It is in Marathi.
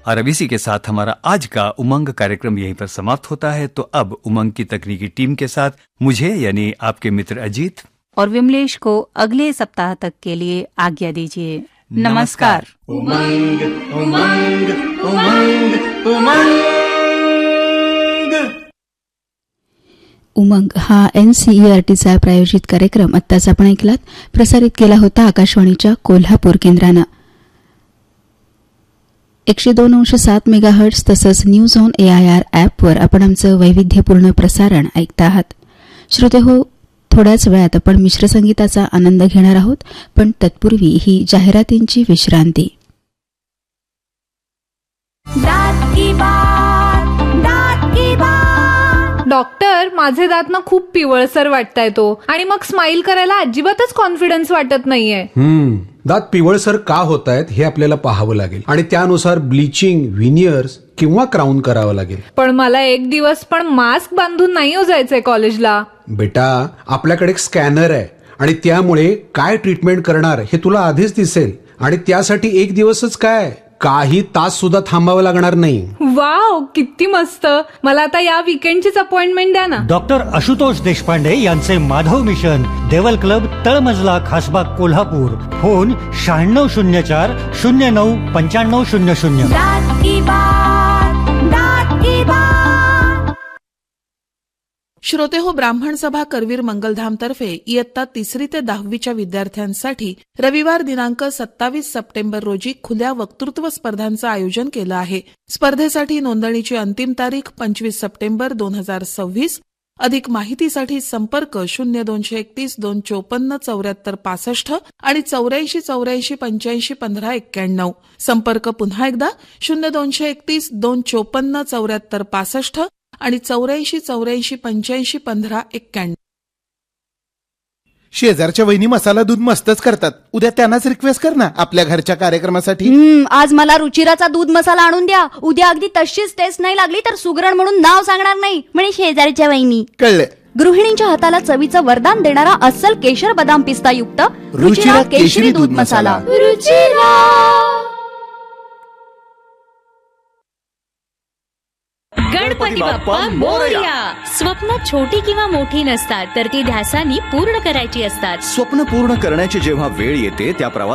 और अब इसी के साथ हमारा आज का उमंग कार्यक्रम यहीं पर समाप्त होता है। तो अब उमंग की तकनीकी टीम के साथ मुझे यानी आपके मित्र अजीत और विमलेश को अगले सप्ताह तक के लिए आज्ञा दीजिए। नमस्कार। उमंग उमंग उमंग उमंग उमंग हा NCERTचा प्रायोजित कार्यक्रम आत्ताच आपण ऐकलात, प्रसारित केला होता आकाशवाणीच्या कोल्हापूर केंद्रानं। 102.7 मेगाहर्ट्ज तसंच न्यूज ऑन AIR ॲपवर आपण आमचं वैविध्यपूर्ण प्रसारण ऐकता आहात। श्रोते हो, थोड्याच वेळात आपण मिश्र संगीताचा आनंद घेणार आहोत, पण तत्पूर्वी ही जाहिरातींची विश्रांती। डॉक्टर, माझे दात ना खूप पिवळसर वाटतायत आणि मग स्माइल करायला अजिबातच कॉन्फिडन्स वाटत नाहीये। दात पिवळसर का होत आहेत हे आपल्याला पाहावं लागेल आणि त्यानुसार ब्लिचिंग, व्हिनियर्स किंवा क्राऊन करावं लागेल। पण मला एक दिवस पण मास्क बांधून नाही जायचंय कॉलेजला। बेटा, आपल्याकडे एक स्कॅनर आहे आणि त्यामुळे काय ट्रीटमेंट करणार हे तुला आधीच दिसेल आणि त्यासाठी एक दिवसच काय, काही तास सुद्धा थांबावं लागणार नाही। वाव, किती मस्त। मला आता या वीकेंडचीच अपॉइंटमेंट द्या ना। डॉक्टर आशुतोष देशपांडे यांचे माधव मिशन, देवल क्लब, तळमजला, खासबाग, कोल्हापूर। फोन 9604 09 9500। श्रोते हो, ब्राह्मण सभा करवीर मंगलधाम तर्फे इयत्ता 3री ते 10वीच्या विद्यार्थ्यांसाठी रविवार दिनांक 27 सप्टेंबर रोजी खुल्या वक्तृत्व स्पर्धांचं आयोजन केलं आहे। स्पर्धेसाठी नोंदणीची अंतिम तारीख 25 सप्टेंबर 2026। अधिक माहितीसाठी संपर्क 0231 254 74 65 आणि 84 84 85 15 91। संपर्क पुन्हा एकदा 0231 254 74 65 आणि 84 84 85 15 91। शेजारच्या वहिनी मसाला दूध मस्तच करतात, उद्या त्यांनाच रिक्वेस्ट कर ना आपल्या घरच्या कार्यक्रमासाठी। आज मला रुचिराचा दूध मसाला आणून द्या, उद्या अगदी तशीच टेस्ट नाही लागली तर सुगरण म्हणून नाव सांगणार नाही म्हणे शेजारच्या वहिनी। कळलं। गृहिणींच्या हाताला चवीचं वरदान देणारा अस्सल केशर बदाम पिस्ता युक्त रुचिरा केशरी दूध मसाला। रुचिरा। गणपती बाप्पा मोरया। स्वप्न छोटी किंवा मोठी नसतात, तर ती ध्यासानी पूर्ण करायची असतात। स्वप्न पूर्ण करण्याची जेव्हा वेळ येते त्या प्रवास